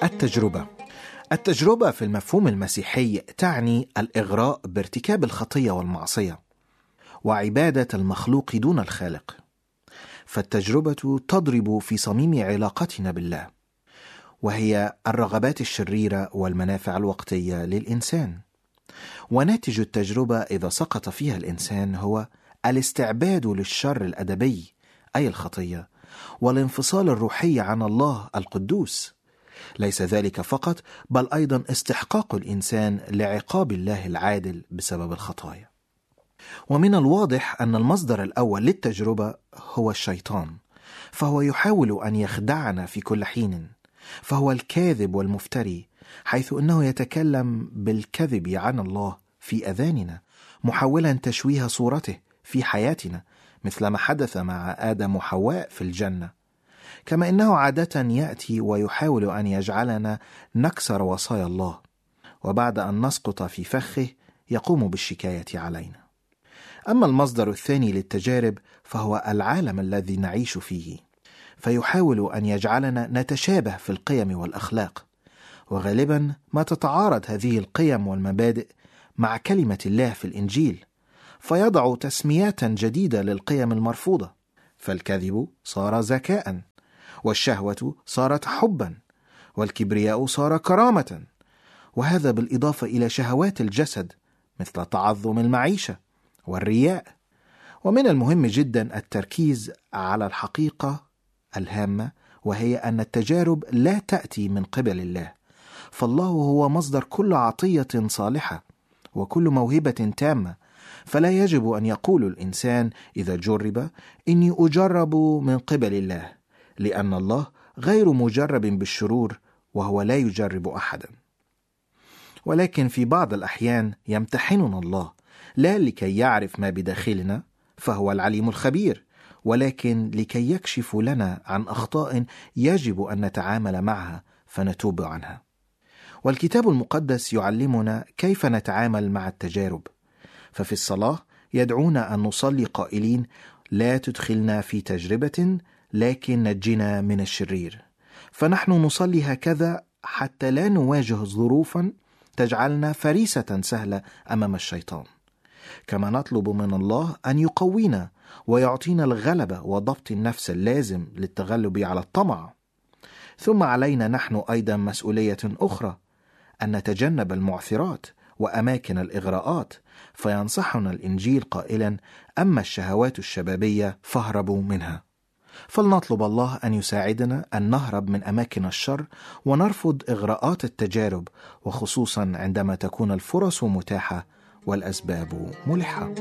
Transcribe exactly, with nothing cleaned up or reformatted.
التجربة. التجربة في المفهوم المسيحي تعني الإغراء بارتكاب الخطية والمعصية وعبادة المخلوق دون الخالق، فالتجربة تضرب في صميم علاقتنا بالله، وهي الرغبات الشريرة والمنافع الوقتية للإنسان. وناتج التجربة إذا سقط فيها الإنسان هو الاستعباد للشر الأدبي أي الخطية، والانفصال الروحي عن الله القدوس. ليس ذلك فقط، بل أيضا استحقاق الإنسان لعقاب الله العادل بسبب الخطايا. ومن الواضح أن المصدر الأول للتجربة هو الشيطان، فهو يحاول أن يخدعنا في كل حين، فهو الكاذب والمفتري، حيث أنه يتكلم بالكذب عن الله في أذاننا، محاولا تشويه صورته في حياتنا، مثل ما حدث مع آدم وحواء في الجنة. كما إنه عادة يأتي ويحاول أن يجعلنا نكسر وصايا الله، وبعد أن نسقط في فخه يقوم بالشكاية علينا. أما المصدر الثاني للتجارب فهو العالم الذي نعيش فيه، فيحاول أن يجعلنا نتشابه في القيم والأخلاق، وغالبا ما تتعارض هذه القيم والمبادئ مع كلمة الله في الإنجيل، فيضع تسميات جديدة للقيم المرفوضة، فالكذب صار ذكاء، والشهوة صارت حبا، والكبرياء صار كرامة، وهذا بالإضافة إلى شهوات الجسد مثل تعظم المعيشة والرياء. ومن المهم جدا التركيز على الحقيقة الهامة، وهي أن التجارب لا تأتي من قبل الله، فالله هو مصدر كل عطية صالحة وكل موهبة تامة، فلا يجب أن يقول الإنسان إذا جرب إني أجرب من قبل الله، لأن الله غير مجرب بالشرور وهو لا يجرب أحدا. ولكن في بعض الأحيان يمتحننا الله لا لكي يعرف ما بداخلنا، فهو العليم الخبير، ولكن لكي يكشف لنا عن أخطاء يجب أن نتعامل معها فنتوب عنها. والكتاب المقدس يعلمنا كيف نتعامل مع التجارب، ففي الصلاة يدعونا أن نصلي قائلين: لا تدخلنا في تجربة لكن نجنا من الشرير. فنحن نصلي هكذا حتى لا نواجه ظروفا تجعلنا فريسة سهلة أمام الشيطان. كما نطلب من الله أن يقوينا ويعطينا الغلبة وضبط النفس اللازم للتغلب على الطمع. ثم علينا نحن أيضا مسؤولية أخرى، أن نتجنب المعثرات وأماكن الإغراءات، فينصحنا الإنجيل قائلا: أما الشهوات الشبابية فاهربوا منها. فلنطلب الله أن يساعدنا أن نهرب من أماكن الشر ونرفض إغراءات التجارب، وخصوصا عندما تكون الفرص متاحة والأسباب ملحة.